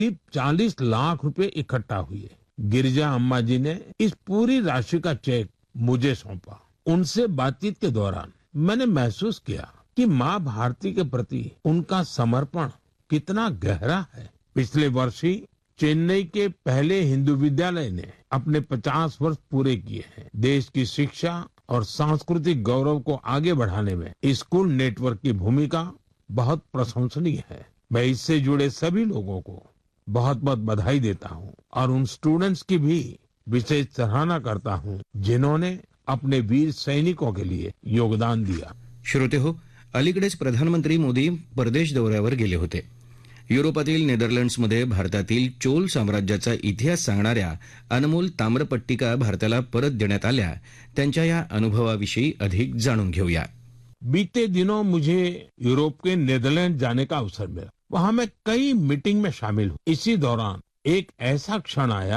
करीब 40 लाख रुपए इकट्ठा हुए। गिरिजा अम्मा जी ने इस पूरी राशि का चेक मुझे सौंपा। उनसे बातचीत के दौरान मैंने महसूस किया कि माँ भारती के प्रति उनका समर्पण कितना गहरा है। पिछले वर्ष ही चेन्नई के पहले हिंदू विद्यालय ने अपने 50 वर्ष पूरे किए हैं। देश की शिक्षा और सांस्कृतिक गौरव को आगे बढ़ाने में स्कूल नेटवर्क की भूमिका बहुत प्रशंसनीय है। मैं इससे जुड़े सभी लोगों को बहुत बहुत बधाई देता हूँ और उन स्टूडेंट्स की भी विशेष सराहना करता हूँ जिन्होंने अपने वीर सैनिकों के लिए योगदान दिया। श्रोते हो, अलीकडेच प्रधानमंत्री मोदी परदेश दौऱ्यावर गेले होते. युरोपातील नेदरलँड्समध्ये भारतातील चोल साम्राज्याचा इतिहास सांगणाऱ्या अनमोल ताम्रपट्टिका भारताला परत देण्यात आल्या. त्यांच्या या अनुभवाविषयी अधिक जाणून घेऊया. बीते दिनों मुझे यूरोप के नेदरलैंड जाने का अवसर मिला। वहां मैं कई मीटिंग में शामिल हूँ। इसी दौरान एक ऐसा क्षण आया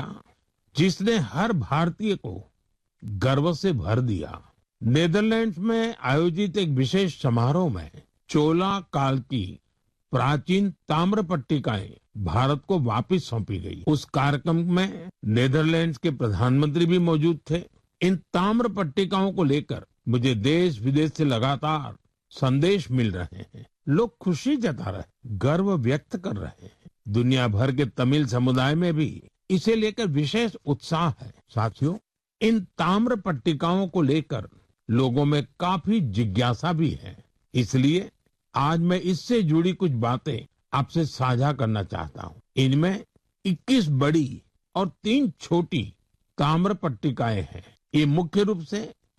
जिसने हर भारतीय को गर्व से भर दिया। नेदरलैंड्स में आयोजित एक विशेष समारोह में चोला काल की प्राचीन ताम्रपट्टिकाएं भारत को वापस सौंपी गई। उस कार्यक्रम में नेदरलैंड्स के प्रधानमंत्री भी मौजूद थे। इन ताम्रपट्टिकाओं को लेकर मुझे देश विदेश से लगातार संदेश मिल रहे हैं। लोग खुशी जता रहे, गर्व व्यक्त कर रहे हैं। दुनिया भर के तमिल समुदाय में भी इसे लेकर विशेष उत्साह है। साथियों, इन ताम्रपट्टिकाओं को लेकर लोगों में काफी जिज्ञासा भी है। इसलिए आज मैं इससे जुड़ी कुछ बातें आपसे साझा करना चाहता हूँ। इनमें 21 बड़ी और 3 छोटी ताम्रपट्टिकाएं हैं। ये मुख्य रूप से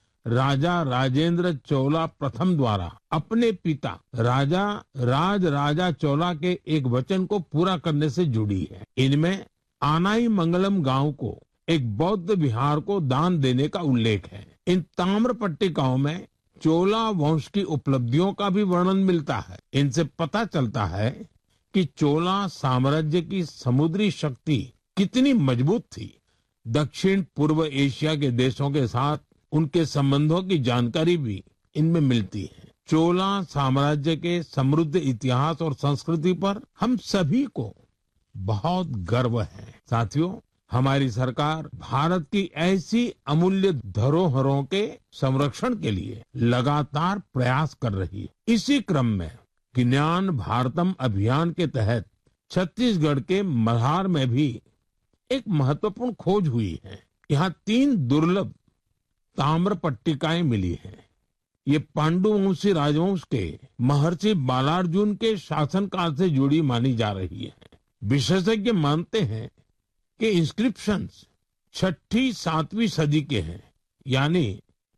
राजा राजेंद्र चोला प्रथम द्वारा अपने पिता राजा राजा चोला के एक वचन को पूरा करने से जुड़ी है। इनमें आनाई मंगलम गांव को एक बौद्ध विहार को दान देने का उल्लेख है। इन ताम्रपट्टिकाओं में चोला वंश की उपलब्धियों का भी वर्णन मिलता है। इनसे पता चलता है कि चोला साम्राज्य की समुद्री शक्ति कितनी मजबूत थी। दक्षिण पूर्व एशिया के देशों के साथ उनके संबंधों की जानकारी भी इनमें मिलती है। चोला साम्राज्य के समृद्ध इतिहास और संस्कृति पर हम सभी को बहुत गर्व है। साथियों, हमारी सरकार भारत की ऐसी अमूल्य धरोहरों के संरक्षण के लिए लगातार प्रयास कर रही है। इसी क्रम में ज्ञान भारतम अभियान के तहत छत्तीसगढ़ के मल्हार में भी एक महत्वपूर्ण खोज हुई है। यहाँ 3 दुर्लभ ताम्रपट्टिकाएं मिली हैं। ये पांडुवंशी राजवंश के महर्षि बालार्जुन के शासनकाल से जुड़ी मानी जा रही है। विशेषज्ञ मानते हैं कि इंस्क्रिप्शंस 6ठी 7वीं सदी के हैं, यानी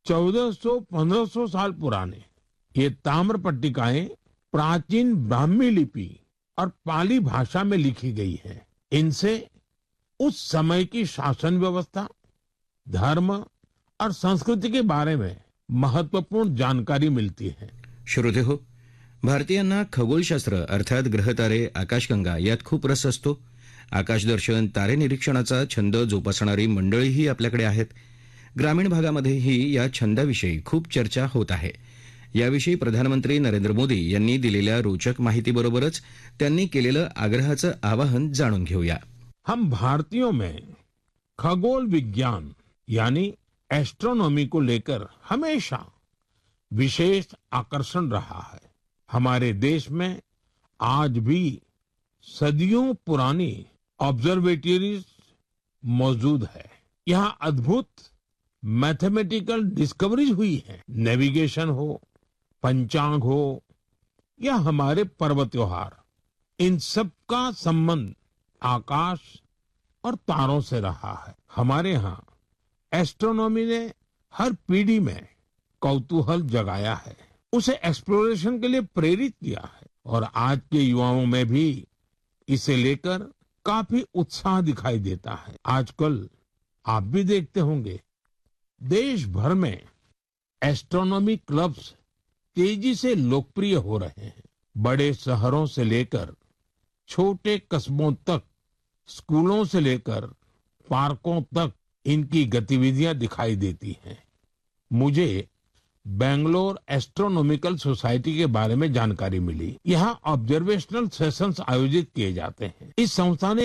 1400-1500 साल पुराने। ये ताम्रपट्टिकाएं प्राचीन ब्राह्मी लिपि और पाली भाषा में लिखी गई है। इनसे उस समय की शासन व्यवस्था, धर्म और संस्कृति के बारे में महत्वपूर्ण जानकारी मिलती है। श्रोते हो, भारतीयांना खगोलशास्त्र अर्थात ग्रहतारे, आकाशगंगा यात खूप रस असतो. आकाशदर्शन, तारे निरीक्षणाचा छंद जोपासणारी मंडळीही आपल्याकडे आहेत. ग्रामीण भागामध्येही या छंदाविषयी खूप चर्चा होत आहे. याविषयी प्रधानमंत्री नरेंद्र मोदी यांनी दिलेल्या रोचक माहितीबरोबरच त्यांनी केलेलं आग्रहाचं आवाहन जाणून घेऊया. हम भारतीयों में खगोल विज्ञान यानी एस्ट्रोनॉमी को लेकर हमेशा विशेष आकर्षण रहा है। हमारे देश में आज भी सदियों पुरानी ऑब्जर्वेटरीज मौजूद है। यहाँ अद्भुत मैथमेटिकल डिस्कवरीज हुई है। नेविगेशन हो, पंचांग हो या हमारे पर्व त्योहार, इन सब का संबंध आकाश और तारों से रहा है। हमारे यहाँ एस्ट्रोनॉमी ने हर पीढ़ी में कौतूहल जगाया है, उसे एक्सप्लोरेशन के लिए प्रेरित किया है और आज के युवाओं में भी इसे लेकर काफी उत्साह दिखाई देता है। आजकल आप भी देखते होंगे, देश भर में एस्ट्रोनॉमी क्लब्स तेजी से लोकप्रिय हो रहे हैं। बड़े शहरों से लेकर छोटे कस्बों तक, स्कूलों से लेकर पार्कों तक इनकी गतिविधियां दिखाई देती हैं। मुझे बेंगलोर एस्ट्रोनॉमिकल सोसाइटी के बारे में जानकारी मिली। यहाँ ऑब्जर्वेशनल सेशंस आयोजित किए जाते हैं। इस संस्था ने